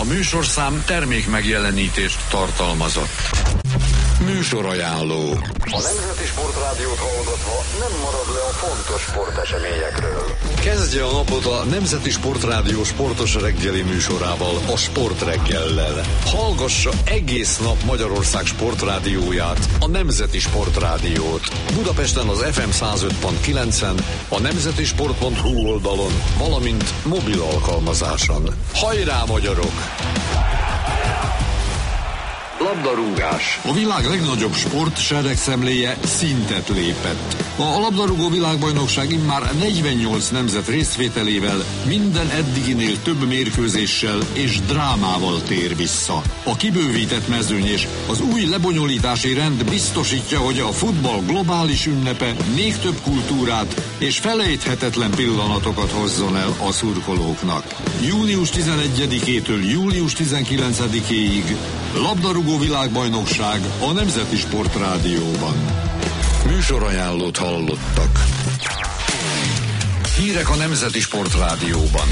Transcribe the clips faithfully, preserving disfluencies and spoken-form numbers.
műsorszám termék megjelenítést tartalmazott. Műsorajánló. A Nemzeti Sportrádiót hallgatva nem marad le a fontos sporteseményekről. Kezdje a napot a Nemzeti Sportrádió sportos reggeli műsorával, a Sportreggellel. Hallgassa egész nap Magyarország sportrádióját, a Nemzeti Sportrádiót. Budapesten az ef em száz öt pont kilencen, a nemzetisport pont hu oldalon, valamint mobil alkalmazáson. Hajrá, magyarok! Labdarúgás. A világ legnagyobb sport seregszemléje szintet lépett. A labdarúgó világbajnokság immár negyvennyolc nemzet részvételével minden eddiginél több mérkőzéssel és drámával tér vissza. A kibővített mezőny és az új lebonyolítási rend biztosítja, hogy a futball globális ünnepe még több kultúrát és felejthetetlen pillanatokat hozzon el a szurkolóknak. június tizenegyedikétől július tizenkilencedikéig labdarúgó világbajnokság a Nemzeti Sportrádióban. Műsorajánlót hallottak. Hírek a Nemzeti Sportrádióban.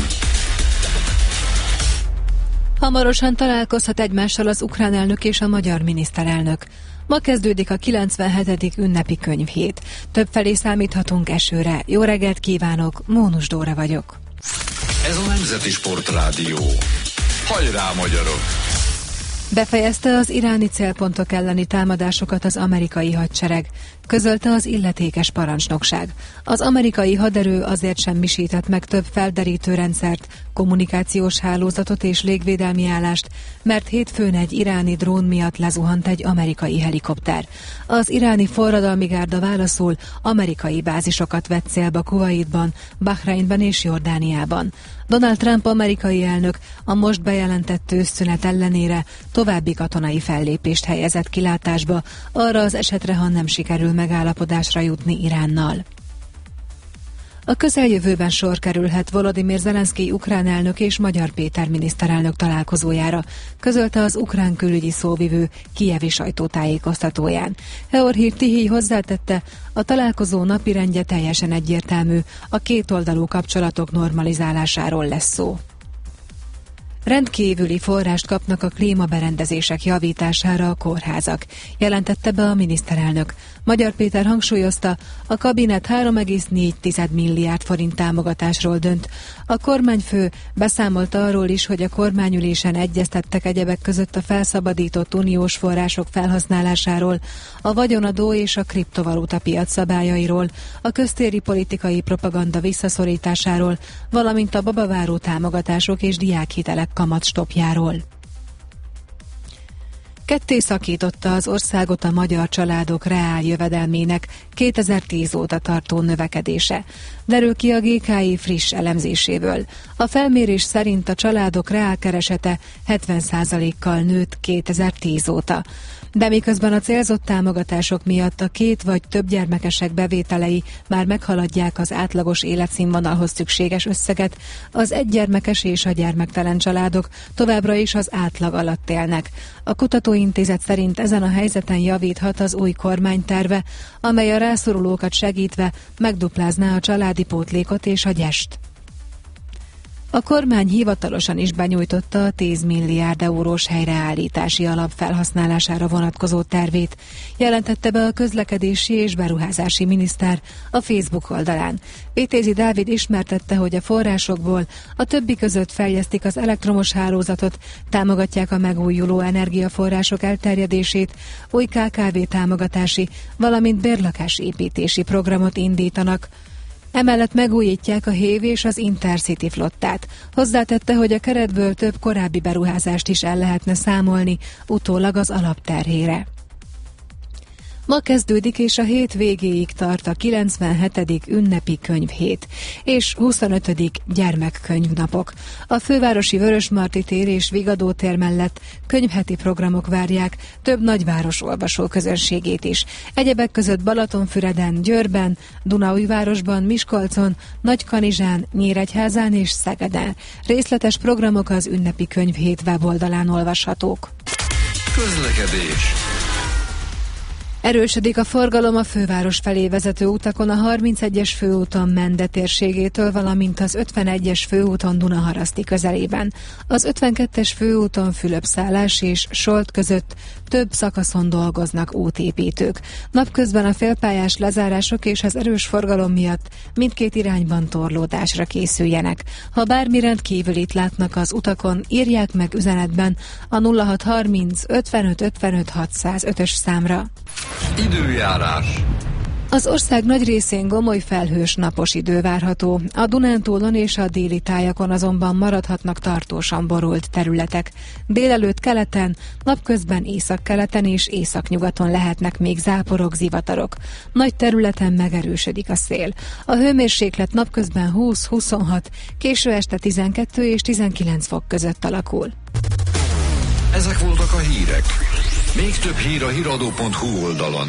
Hamarosan találkozhat egymással az ukrán elnök és a magyar miniszterelnök. Ma kezdődik a kilencvenhetedik ünnepi könyvhét. Többfelé számíthatunk esőre. Jó reggelt kívánok, Mónus Dóra vagyok. Ez a Nemzeti Sportrádió. Hajrá, magyarok! Befejezte az iráni célpontok elleni támadásokat az amerikai hadsereg, közölte az illetékes parancsnokság. Az amerikai haderő azért semmisített meg több felderítő rendszert, kommunikációs hálózatot és légvédelmi állást, mert hétfőn egy iráni drón miatt lezuhant egy amerikai helikopter. Az iráni forradalmi gárda válaszul amerikai bázisokat vett célba Kuwaitban, Bahreinben és Jordániában. Donald Trump amerikai elnök a most bejelentett tűzszünet ellenére további katonai fellépést helyezett kilátásba, arra az esetre, ha nem sikerül megállapodásra jutni Iránnal. A közeljövőben sor kerülhet Volodymyr Zelenszkij ukrán elnök és Magyar Péter miniszterelnök találkozójára, közölte az ukrán külügyi szóvivő kijevi sajtótájékoztatóján. Heorhír Tihij hozzátette, a találkozó napirendje teljesen egyértelmű, a kétoldalú kapcsolatok normalizálásáról lesz szó. Rendkívüli forrást kapnak a klímaberendezések javítására a kórházak, jelentette be a miniszterelnök. Magyar Péter hangsúlyozta, a kabinet három egész négy milliárd forint támogatásról dönt. A kormányfő beszámolta arról is, hogy a kormányülésen egyeztettek egyebek között a felszabadított uniós források felhasználásáról, a vagyonadó és a kriptovaluta piac szabályairól, a köztéri politikai propaganda visszaszorításáról, valamint a babaváró támogatások és diákhitelek kamatstopjáról. Ketté szakította az országot a magyar családok reál jövedelmének kétezer-tíz óta tartó növekedése. Derül ki a gé ká i friss elemzéséből. A felmérés szerint a családok reálkeresete hetven százalékkal nőtt kétezer-tíz óta. De miközben a célzott támogatások miatt a két vagy több gyermekesek bevételei már meghaladják az átlagos életszínvonalhoz szükséges összeget, az egygyermekes és a gyermektelen családok továbbra is az átlag alatt élnek. A kutatóintézet szerint ezen a helyzeten javíthat az új kormányterve, amely a rászorulókat segítve megduplázná a családi pótlékot és a gyest. A kormány hivatalosan is benyújtotta a tíz milliárd eurós helyreállítási alap felhasználására vonatkozó tervét, jelentette be a közlekedési és beruházási miniszter a Facebook oldalán. Vitézi Dávid ismertette, hogy a forrásokból a többi között fejlesztik az elektromos hálózatot, támogatják a megújuló energiaforrások elterjedését, új ká ká vé támogatási, valamint bérlakásépítési programot indítanak. Emellett megújítják a Hév és az Intercity flottát. Hozzátette, hogy a keretből több korábbi beruházást is el lehetne számolni, utólag az alapterhére. Ma kezdődik és a hét végéig tart a kilencvenhetedik ünnepi könyvhét és huszonötödik gyermekkönyvnapok. A fővárosi Vörösmarty tér és Vigadó tér mellett könyvheti programok várják több nagyváros olvasó közönségét is. Egyebek között Balatonfüreden, Győrben, Dunaújvárosban, Miskolcon, Nagykanizsán, Nyíregyházán és Szegeden. Részletes programok az ünnepi könyvhét weboldalán olvashatók. Közlekedés. Erősödik a forgalom a főváros felé vezető utakon, a harmincegyes főúton Mende térségétől, valamint az ötvenegyes főúton Dunaharaszti közelében. Az ötvenkettes főúton Fülöpszállás és Solt között több szakaszon dolgoznak útépítők. Napközben a félpályás lezárások és az erős forgalom miatt mindkét irányban torlódásra készüljenek. Ha bármi rendkívülit látnak az utakon, írják meg üzenetben a nulla hat harminc ötvenöt ötvenöt hatszázötös számra. Időjárás. Az ország nagy részén gomoly felhős napos idő várható. A Dunántúlon és a déli tájakon azonban maradhatnak tartósan borult területek. Délelőtt keleten, napközben északkeleten és északnyugaton lehetnek még záporok, zivatarok. Nagy területen megerősödik a szél. A hőmérséklet napközben húsz-huszonhat, késő este tizenkettő és tizenkilenc fok között alakul. Ezek voltak a hírek. Még több hír a híradó pont hu oldalon.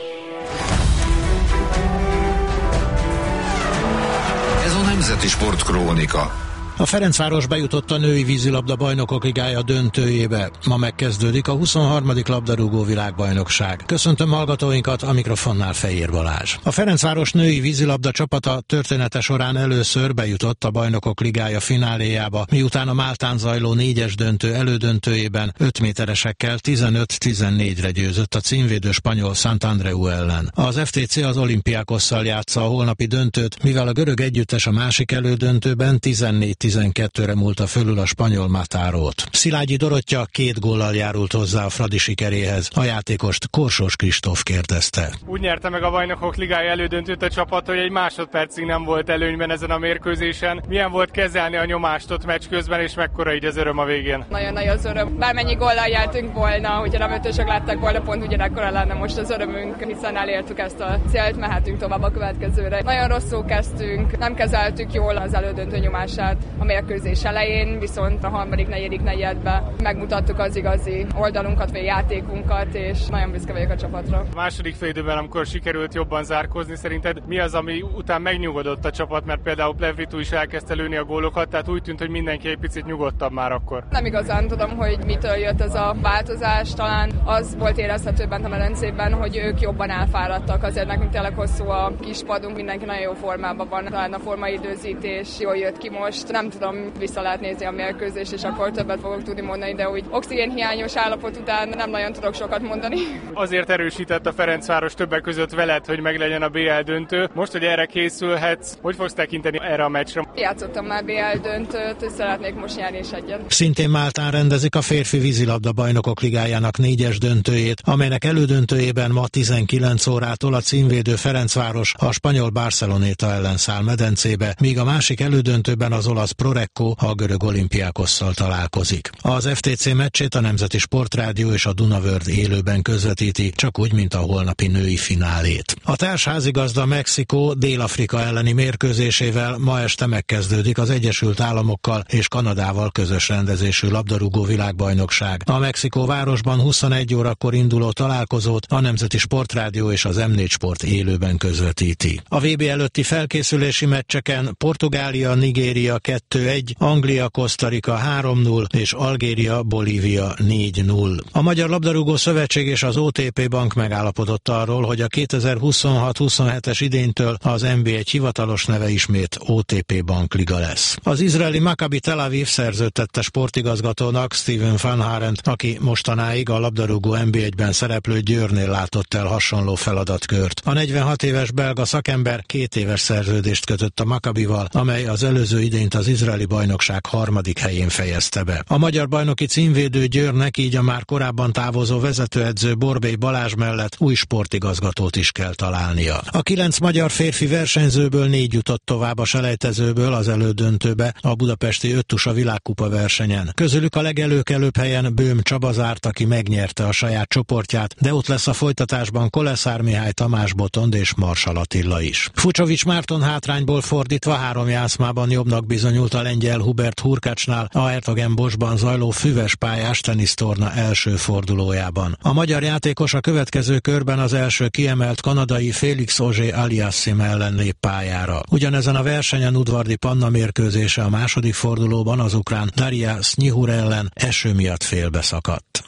Ez a Nemzeti Sportkrónika. A Ferencváros bejutott a női vízilabda bajnokok ligája döntőjébe. Ma megkezdődik a huszonharmadik labdarúgó világbajnokság. Köszöntöm hallgatóinkat, a mikrofonnál Fejér Balázs. A Ferencváros női vízilabda csapata története során először bejutott a bajnokok ligája fináléjába, miután a Máltán zajló négyes döntő elődöntőjében öt méteresekkel tizenöt-tizennégyre győzött a címvédő spanyol Santandreu ellen. Az ef té cé az Olympiakosszal játsza a holnapi döntőt, mivel a görög együttes a másik elődöntőben tizennégy tizenkettőre múlta fölül a spanyol Matárót. Szilágyi Dorottya két góllal járult hozzá a Fradi sikeréhez. A játékost Korsós Kristóf kérdezte. Úgy nyerte meg a Bajnokok Ligája elődöntőt a csapat, hogy egy másodpercig nem volt előnyben ezen a mérkőzésen. Milyen volt kezelni a nyomást ott meccs közben, és mekkora így az öröm a végén? Nagyon nagy az öröm. Bármennyi góllal jártunk volna, hogyha nem ötösök láttak volna, pont ugyanekkora lenne most az örömünk, hiszen elértük ezt a célt, mehetünk tovább a következőre. Nagyon rosszul kezdtünk, nem kezeltük jól az elődöntő nyomását a mérkőzés elején, viszont a harmadik, negyedik negyedben megmutattuk az igazi oldalunkat, vagy játékunkat, és nagyon büszke vagyok a csapatra. A második félidőben, amikor sikerült jobban zárkózni, szerinted mi az, ami után megnyugodott a csapat, mert például Plevritu is elkezdte lőni a gólokat, tehát úgy tűnt, hogy mindenki egy picit nyugodtabb már akkor. Nem igazán tudom, hogy mitől jött ez a változás, talán az volt érezhető bent a medencében, hogy ők jobban elfáradtak, azért nekünk tényleg hosszú a kispadunk, mindenki nagyon jó formában van, talán a formaidőzítés jól jött ki most. Nem tudom, vissza lehet nézni a mérkőzést, és akkor többet fogok tudni mondani, de úgy oxigénhiányos állapot után nem nagyon tudok sokat mondani. Azért erősített a Ferencváros többek között veled, hogy meglegyen a bé el döntő. Most, hogy erre készülhetsz, hogy fogsz tekinteni erre a meccsre? Játszottam már bé el döntőt, és szeretnék most nyerni is egyet. Szintén Máltán rendezik a férfi vízilabda bajnokok ligájának négyes döntőjét, amelynek elődöntőjében ma tizenkilenc órától a címvédő Ferencváros a spanyol Barceloneta ellen száll medencébe, míg a másik elődöntőben az olasz Prorecco a görög Olympiakosszal találkozik. Az ef té cé meccsét a Nemzeti Sportrádió és a Dunavörd élőben közvetíti, csak úgy, mint a holnapi női finálét. A társházigazda Mexikó Dél-Afrika elleni mérkőzésével ma este megkezdődik az Egyesült Államokkal és Kanadával közös rendezésű labdarúgó világbajnokság. A Mexikó városban huszonegy órakor induló találkozót a Nemzeti Sportrádió és az em négy Sport élőben közvetíti. A vé bé előtti felkészülési meccseken Portugália, Nigéria kettő egy, Anglia, Costa Rica három null és Algéria, Bolívia négy null. A Magyar Labdarúgó Szövetség és az o té pé Bank megállapodott arról, hogy a kétezer-huszonhat huszonhetes idénytől az en bé egy hivatalos neve ismét o té pé Bank Liga lesz. Az izraeli Maccabi Tel Aviv szerződtette sportigazgatónak Steven Van Harent, aki mostanáig a labdarúgó en bé egyben szereplő Győrnél látott el hasonló feladatkört. A negyvenhat éves belga szakember két éves szerződést kötött a Maccabival, amely az előző idényt az izraeli bajnokság harmadik helyén fejezte be. A magyar bajnoki címvédő Győrnek így a már korábban távozó vezetőedző Borbély Balázs mellett új sportigazgatót is kell találnia. A kilenc magyar férfi versenyzőből négy jutott tovább a selejtezőből az elődöntőbe a budapesti öttusa világkupa versenyen. Közülük a legelőkelőbb helyen Böhm Csaba zárt, aki megnyerte a saját csoportját, de ott lesz a folytatásban Koleszár Mihály, Tamás Botond és Marsal Attila is. Fucsovics Márton hátrányból fordítva három játszmában jobbnak bizonyult a lengyel Hubert Hurkacsnál a Hertogenboschban zajló füves pályás tenisztorna első fordulójában. A magyar játékos a következő körben az első kiemelt kanadai Félix Auger-Aliassime ellen lép pályára. Ugyanezen a versenyen Udvardi Panna mérkőzése a második fordulóban az ukrán Daria Snihur ellen eső miatt félbeszakadt.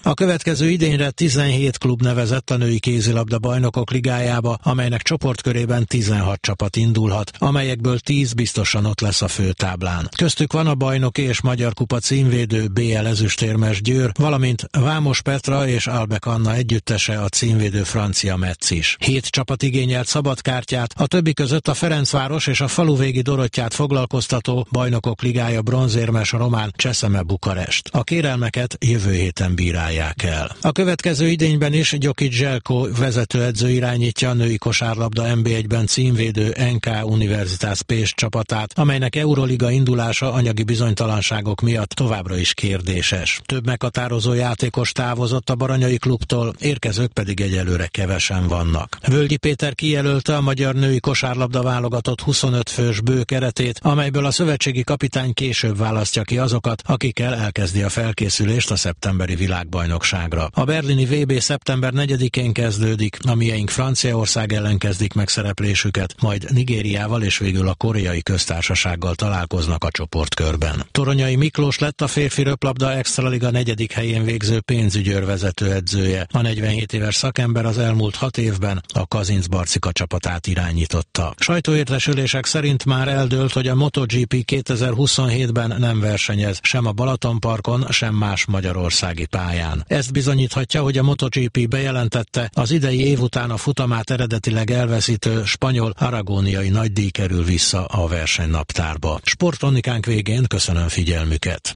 A következő idényre tizenhét klub nevezett a női kézilabda bajnokok ligájába, amelynek csoportkörében tizenhat csapat indulhat, amelyekből tíz biztosan ott lesz a főtáblán. Köztük van a bajnoki és magyar kupa címvédő bé el ezüstérmes Győr, valamint Vámos Petra és Albek Anna együttese, a címvédő francia Metz is. Hét csapat igényelt szabadkártyát, a többi között a Ferencváros és a faluvégi Dorottyát foglalkoztató bajnokok ligája bronzérmes román Cseszeme Bukarest. A kérelmeket jövő héten bírálják el. A következő idényben is Gyokic Zselko vezetőedző irányítja a női kosárlabda en bé egyben címvédő en ká Universitas Pest csapatát, amelynek Euroliga indulása anyagi bizonytalanságok miatt továbbra is kérdéses. Több meghatározó játékos távozott a baranyai klubtól, érkezők pedig egyelőre kevesen vannak. Völgyi Péter kijelölte a magyar női kosárlabda válogatott huszonöt fős bő keretét, amelyből a szövetségi kapitány később választja ki azokat, akikkel elkezdi a felkészülést a szeptemberi világbajnokságra. A berlini vé bé szeptember negyedikén kezdődik, a mieink Franciaország ellen kezdik meg szereplésüket, majd Nigériával és végül a Koreai Köztársasággal találkoznak a csoportkörben. Toronyai Miklós lett a férfi röplabda extraliga negyedik helyén végző pénzügyőr vezetőedzője. A negyvenhét éves szakember az elmúlt hat évben a Kazincbarcika csapatát irányította. Sajtóértesülések szerint már eldőlt, hogy a MotoGP kétezer-huszonhétben nem versenyez sem a Balatonparkon, sem más magyarországi pályán. Ezt bizonyíthatja, hogy a MotoGP bejelentette, az idei év után a futamát eredetileg elveszítő spanyol aragóniai nagydíj kerül vissza a versenynaptárba. Sportkronikánk végén köszönöm figyelmüket.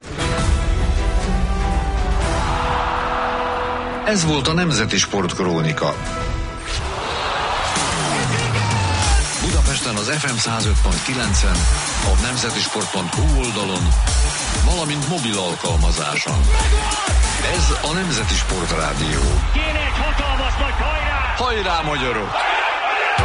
Ez volt a Nemzeti Sportkrónika. Budapesten az ef em száz öt pont kilencen, a nemzetisport pont hu oldalon, valamint mobil alkalmazáson. Ez a Nemzeti Sportrádió. Kéne egy hatalmas nagy hajrá! Hajrá, magyarok!